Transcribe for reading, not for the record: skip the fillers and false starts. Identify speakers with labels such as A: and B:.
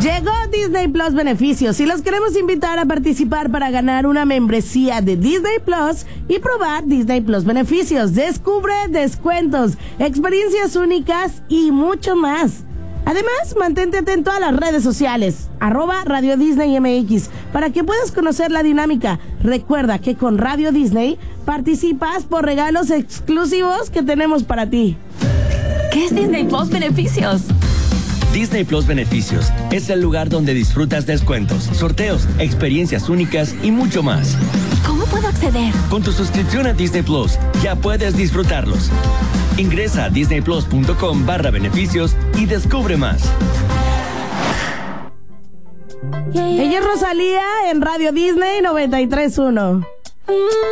A: Llegó Disney Plus Beneficios y los queremos invitar a participar para ganar una membresía de Disney Plus y probar Disney Plus Beneficios. Descubre descuentos, experiencias únicas y mucho más. Además, mantente atento a las redes sociales, @Radio Disney MX, para que puedas conocer la dinámica. Recuerda que con Radio Disney participas por regalos exclusivos que tenemos para ti.
B: ¿Qué es Disney Plus Beneficios?
C: Disney Plus Beneficios es el lugar donde disfrutas descuentos, sorteos, experiencias únicas y mucho más.
B: ¿Cómo puedo acceder?
C: Con tu suscripción a Disney Plus ya puedes disfrutarlos. Ingresa a disneyplus.com/beneficios y descubre más.
A: Ella es Rosalía en Radio Disney 93.1.